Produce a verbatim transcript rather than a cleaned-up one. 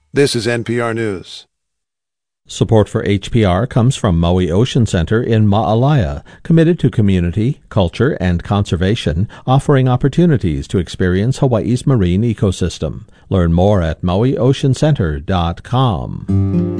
This is N P R News. Support for H P R comes from Maui Ocean Center in Ma'alaya, committed to community, culture, and conservation, offering opportunities to experience Hawaii's marine ecosystem. Learn more at maui ocean center dot com.